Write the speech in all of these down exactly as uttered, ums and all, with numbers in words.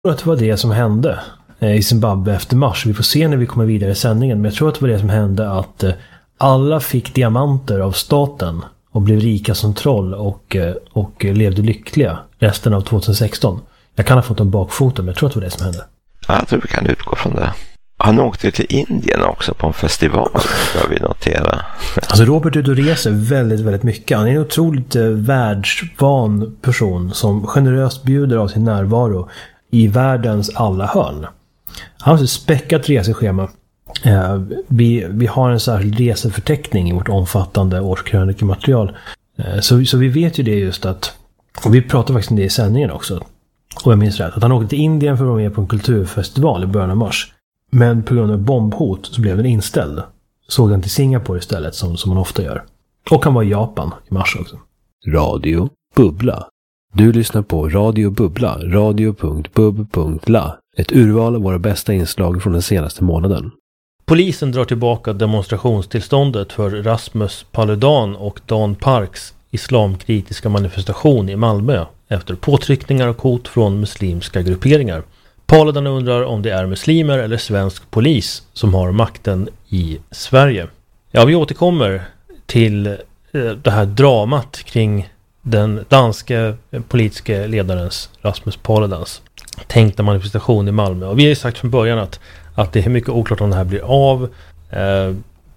Jag tror att det var det som hände i Zimbabwe efter mars. Vi får se när vi kommer vidare i sändningen. Men jag tror att det var det som hände, att alla fick diamanter av staten och blev rika som troll och, och levde lyckliga resten av tjugohundrasexton. Jag kan ha fått en bakfoten, men jag tror att det var det som hände. Ja, jag tror vi kan utgå från det. Han åkte till Indien också på en festival, ska vi notera. Alltså Robert är ute och reser väldigt, väldigt mycket. Han är en otroligt eh, världsvan person som generöst bjuder av sin närvaro i världens alla hörn. Han har ett späckat reseschema. Eh, vi, vi har en särskild reseförteckning i vårt omfattande årskrönikematerial. Eh, så, så vi vet ju det just att, och vi pratar faktiskt om det i sändningen också, och jag minns rätt, att han åkte till Indien för att vara med på en kulturfestival i början av mars. Men på grund av bombhot så blev den inställd. Såg han till Singapore istället, som, som man ofta gör. Och han var i Japan i mars också. Radio Bubbla. Du lyssnar på Radio Bubbla, radio punkt bub punkt la. Ett urval av våra bästa inslag från den senaste månaden. Polisen drar tillbaka demonstrationstillståndet för Rasmus Paludan och Dan Parks islamkritiska manifestation i Malmö efter påtryckningar och hot från muslimska grupperingar. Paludan undrar om det är muslimer eller svensk polis som har makten i Sverige. Ja, vi återkommer till det här dramat kring den danska politiska ledarens Rasmus Paludans tänkta manifestation i Malmö. Och vi har ju sagt från början att, att det är mycket oklart om det här blir av. Eh,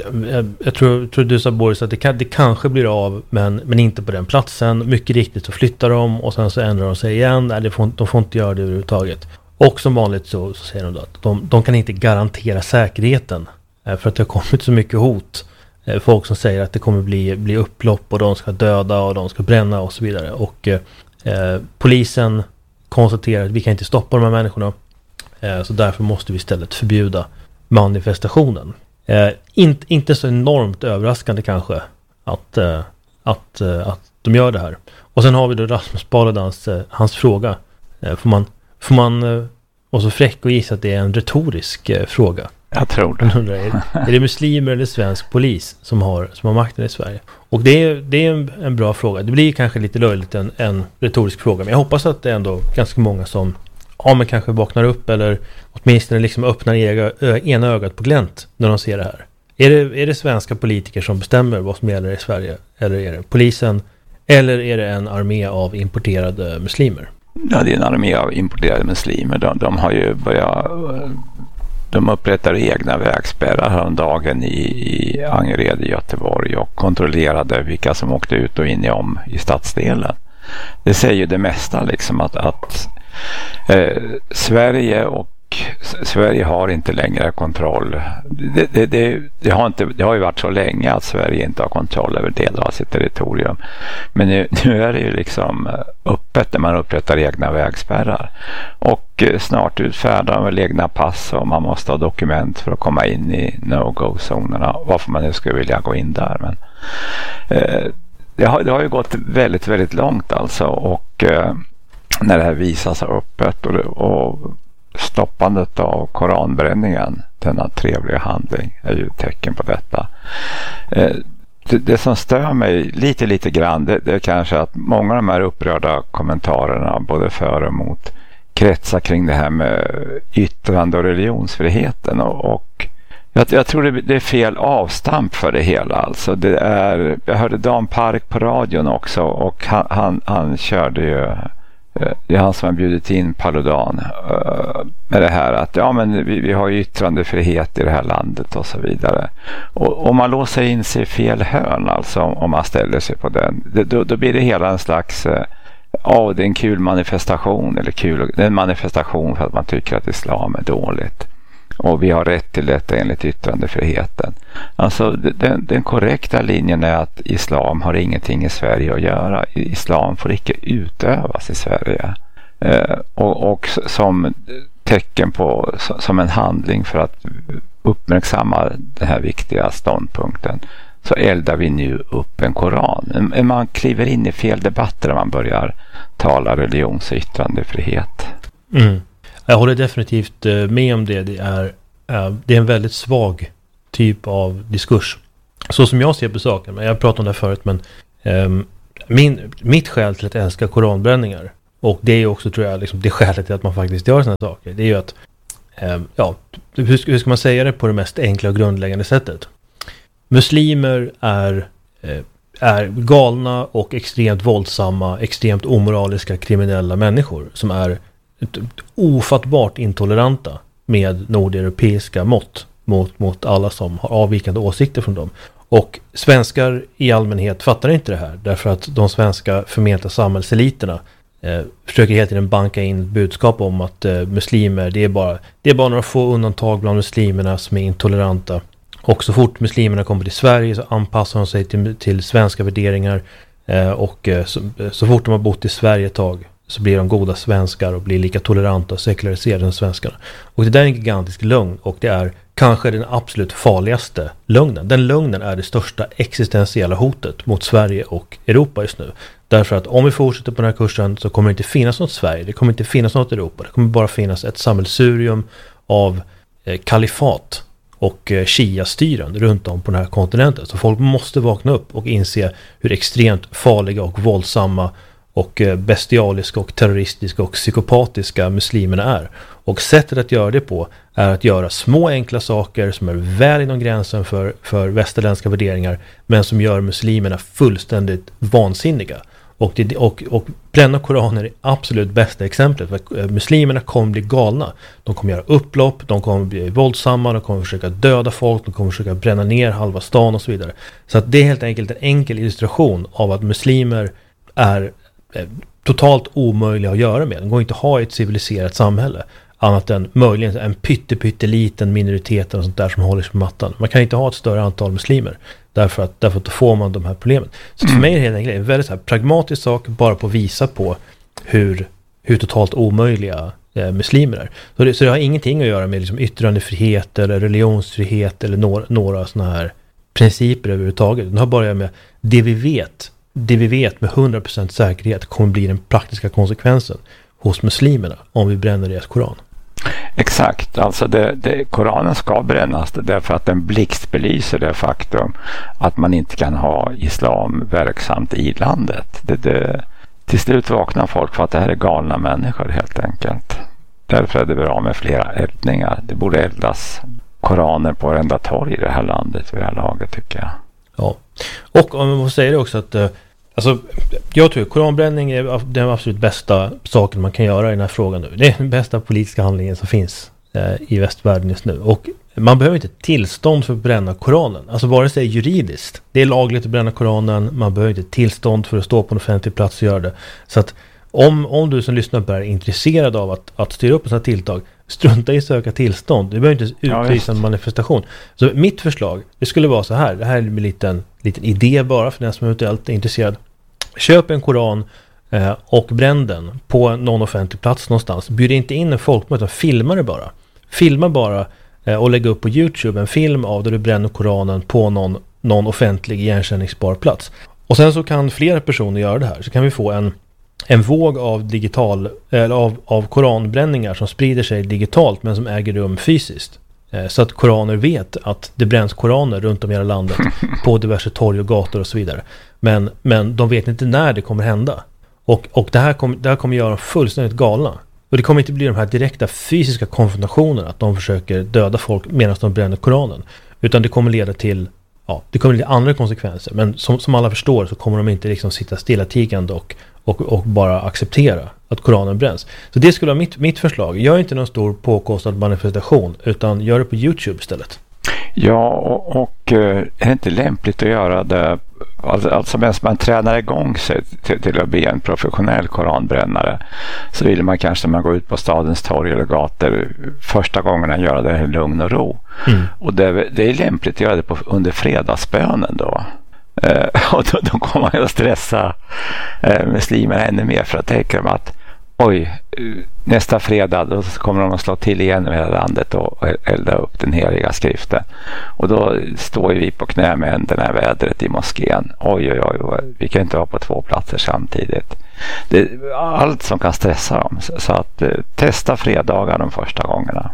jag tror, tror du sa, Boris, att det, kan, det kanske blir av, men, men inte på den platsen. Mycket riktigt så flyttar de och sen så ändrar de sig igen. Nej, det får, de får inte göra det överhuvudtaget. Och som vanligt så, så säger de då att de, de kan inte garantera säkerheten. Eh, för att det har kommit så mycket hot. Eh, folk som säger att det kommer bli, bli upplopp och de ska döda och de ska bränna och så vidare. Och eh, polisen konstaterar att vi kan inte stoppa de här människorna. Eh, så därför måste vi istället förbjuda manifestationen. Eh, inte, inte så enormt överraskande kanske att, eh, att, eh, att de gör det här. Och sen har vi då Rasmus Paludans eh, hans fråga. Eh, får man, får man eh, vara så fräck och gissa att det är en retorisk eh, fråga? Jag tror det. Är, är det muslimer eller svensk polis som har, som har makten i Sverige? Och det är, det är en, en bra fråga. Det blir kanske lite löjligt en, en retorisk fråga. Men jag hoppas att det är ändå ganska många som ja, men kanske vaknar upp eller åtminstone liksom öppnar ega, ö, ena ögat på glänt när de ser det här. Är det, är det svenska politiker som bestämmer vad som gäller i Sverige? Eller är det polisen? Eller är det en armé av importerade muslimer? Ja, det är en armé av importerade muslimer. De, de har ju börjat... De upprättar egna vägspärrar häromdagen i, i Angered i Göteborg och kontrollerade vilka som åkte ut och in i om i stadsdelen. Det säger ju det mesta liksom att, att eh, Sverige och Sverige har inte längre kontroll. Det, det, det, det, har inte, det har ju varit så länge att Sverige inte har kontroll över delar av sitt territorium. Men nu, nu är det ju liksom öppet när man upprättar egna vägspärrar. Och snart utfärdar de väl egna pass och man måste ha dokument för att komma in i no-go-zonerna. Varför man nu skulle vilja gå in där. Men, eh, det, har, det har ju gått väldigt, väldigt långt alltså. Och eh, när det här visas öppet och, och stoppandet av koranbränningen, denna trevliga handling, är ju ett tecken på detta. Eh, det, det som stör mig lite, lite grann, det, det är kanske att många av de här upprörda kommentarerna, både för och emot, kretsar kring det här med yttrande- och religionsfriheten. Och, och jag, jag tror det, det är fel avstamp för det hela. Alltså det är, jag hörde Dan Park på radion också och han, han, han körde ju... Det är han som har bjudit in Paludan uh, med det här att ja, men vi, vi har ju yttrandefrihet i det här landet och så vidare. Och om man låser in sig i fel hörn, alltså om man ställer sig på den, det, då, då blir det hela en slags ja, uh, oh, det är en kul manifestation eller kul, det är en manifestation för att man tycker att islam är dåligt. Och vi har rätt till detta enligt yttrandefriheten. Alltså den, den korrekta linjen är att islam har ingenting i Sverige att göra. Islam får icke utövas i Sverige. Eh, och, och som tecken på, som en handling för att uppmärksamma den här viktiga ståndpunkten, så eldar vi nu upp en koran. Man kliver in i fel debatter när man börjar tala religions- och yttrandefrihet. Mm. Jag håller definitivt med om det. Det är, det är en väldigt svag typ av diskurs. Så som jag ser på saken. Jag har pratat om det förut, men um, min, mitt skäl till att älska koranbränningar Och det är också, tror jag, liksom det skälet till att man faktiskt gör sådana saker. Det är ju att, eh, ja, hur, hur ska man säga det på det mest enkla och grundläggande sättet? Muslimer är, eh, är galna och extremt våldsamma, extremt omoraliska, kriminella människor som är ofattbart intoleranta med nordeuropeiska mått mot, mot alla som har avvikande åsikter från dem. Och svenskar i allmänhet fattar inte det här, därför att de svenska förmenta samhällseliterna eh, försöker hela tiden banka in budskap om att eh, muslimer, det är, bara, det är bara några få undantag bland muslimerna som är intoleranta. Och så fort muslimerna kommer till Sverige så anpassar de sig till, till svenska värderingar eh, och eh, så, så fort de har bott i Sverige ett tag så blir de goda svenskar och blir lika toleranta och sekulariserade som svenskarna. Och det där är en gigantisk lögn, och det är kanske den absolut farligaste lögnen. Den lögnen är det största existentiella hotet mot Sverige och Europa just nu. Därför att om vi fortsätter på den här kursen så kommer det inte finnas något Sverige, det kommer inte finnas något Europa. Det kommer bara finnas ett sammelsurium av eh, kalifat och eh, shia-styren runt om på den här kontinenten. Så folk måste vakna upp och inse hur extremt farliga och våldsamma och bestialiska och terroristiska och psykopatiska muslimerna är. Och sättet att göra det på är att göra små enkla saker som är väl inom gränsen för, för västerländska värderingar, men som gör muslimerna fullständigt vansinniga. Och, det, och, och bränna koraner är absolut bästa exemplet. För muslimerna kommer bli galna. De kommer göra upplopp, de kommer bli våldsamma, de kommer försöka döda folk, de kommer försöka bränna ner halva stan och så vidare. Så att det är helt enkelt en enkel illustration av att muslimer är totalt omöjliga att göra med. De går inte att ha ett civiliserat samhälle annat än möjligen en pytte, pytte liten minoritet och sånt där som håller sig på mattan. Man kan inte ha ett större antal muslimer därför att, därför att då får man de här problemen. Så för mig är det helt enkelt en väldigt så här pragmatisk sak, bara på att visa på hur, hur totalt omöjliga eh, muslimer är. Så det, så det har ingenting att göra med liksom yttrandefrihet eller religionsfrihet eller några, några såna här principer överhuvudtaget. Det har bara att göra med det vi vet. Det vi vet med hundra procent säkerhet kommer bli den praktiska konsekvensen hos muslimerna om vi bränner deras koran. Exakt, alltså det, det, Koranen ska brännas därför att den blixtbelyser det faktum att man inte kan ha islam verksamt i landet. Det, det, till slut vaknar folk för att det här är galna människor helt enkelt. Därför är det bra med flera eldningar. Det borde eldas koraner på varenda torg i det här landet vid det här laget, tycker jag. Ja, och om man säger det också att alltså, jag tror att koranbränning är den absolut bästa saken man kan göra i den här frågan nu. Det är den bästa politiska handlingen som finns eh, i västvärlden just nu. Och man behöver inte tillstånd för att bränna koranen. Alltså vare sig juridiskt. Det är lagligt att bränna koranen. Man behöver inte tillstånd för att stå på en offentlig plats och göra det. Så att om, om du som lyssnar på det här är intresserad av att, att styra upp en sån här tilltag, strunta i att söka tillstånd. Du behöver inte utlysa ja, en manifestation. Så mitt förslag, det skulle vara så här. Det här är en liten, liten idé bara för den som eventuellt är intresserad. Köp en koran eh, och bränn den på någon offentlig plats någonstans. Bjud inte in en folkmöte, utan filma det bara. Filma bara eh, och lägga upp på YouTube en film av där du bränner koranen på någon, någon offentlig igenkänningsbar plats. Och sen så kan flera personer göra det här. Så kan vi få en En våg av digital eller av, av koranbränningar som sprider sig digitalt men som äger rum fysiskt. Eh, så att koraner vet att det bränns koraner runt om i hela landet på diverse torg och gator och så vidare. Men, men de vet inte när det kommer hända. Och, och det, här kom, det här kommer göra dem fullständigt galna. Och det kommer inte bli de här direkta fysiska konfrontationerna att de försöker döda folk medan de bränner koranen. Utan det kommer leda till ja, det kommer bli andra konsekvenser. Men som, som alla förstår så kommer de inte liksom sitta stillatigande och Och, och bara acceptera att koranen bränns. Så det skulle vara mitt, mitt förslag. Gör inte någon stor påkostad manifestation utan gör det på YouTube istället. Ja, och, och är det inte lämpligt att göra det alltså, alltså medan man tränar igång sig till, till att bli en professionell koranbrännare, så vill man kanske när man går ut på stadens torg eller gator första gångerna göra det i lugn och ro. Mm. Och det, det är lämpligt att göra det på, under fredagsbönen då. Uh, och då, då kommer man att stressa uh, muslimerna ännu mer, för att tänka dem att oj, uh, nästa fredag då kommer de att slå till igen i hela landet och elda upp den heliga skriften. Och då står vi på knä med händerna i vädret i moskén. Oj, oj, oj, vi kan inte vara på två platser samtidigt. Det är allt som kan stressa dem. Så, så att uh, testa fredagar de första gångerna.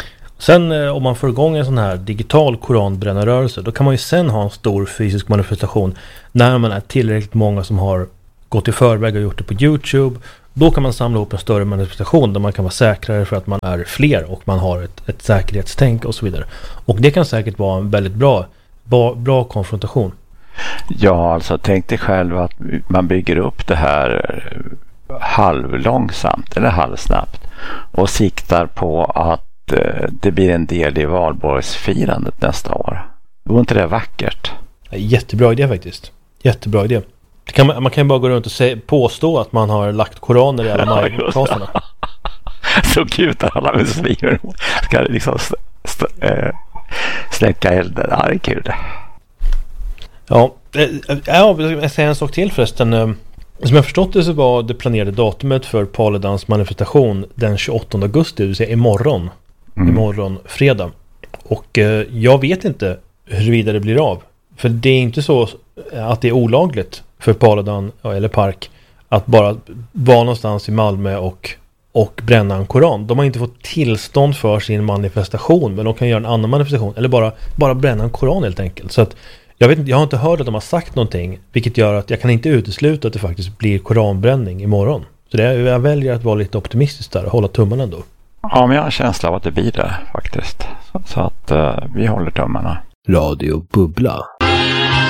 Sen eh, om man får igång en sån här digital koranbrännarrörelse, då kan man ju sen ha en stor fysisk manifestation när man är tillräckligt många som har gått i förväg och gjort det på YouTube Då kan man samla ihop en större manifestation där man kan vara säkrare för att man är fler och man har ett, ett säkerhetstänk och så vidare. Och det kan säkert vara en väldigt bra, bra, bra konfrontation. Ja, alltså tänk dig själv att man bygger upp det här halvlångsamt eller halvsnabbt och siktar på att eh, det blir en del i valborgsfirandet nästa år. Vore inte det vackert? Jättebra idé faktiskt. Jättebra idé. Det kan man, man kan ju bara gå runt och säga, påstå att man har lagt koraner i alla majkasarna. Så kul att alla muslimer ska liksom st- st- äh, släcka elden. Ja, det är kul. Ja, ja, jag säger en sak till förresten. Som jag förstått det så var det planerade datumet för Paludans manifestation den tjugoåttonde augusti, det vill säga imorgon. Mm. Imorgon fredag. Och eh, jag vet inte huruvida det blir av. För det är inte så att det är olagligt för Paludan eller Park att bara vara någonstans i Malmö och, och bränna en koran. De har inte fått tillstånd för sin manifestation, men de kan göra en annan manifestation eller bara, bara bränna en koran helt enkelt. Så att jag vet inte, jag har inte hört att de har sagt någonting, vilket gör att jag kan inte utesluta att det faktiskt blir koranbränning imorgon. Så det, jag väljer att vara lite optimistisk där och hålla tummarna ändå. Ja, men jag har en känsla av att det blir det faktiskt. Så, så att uh, vi håller tummarna. Radio Bubbla.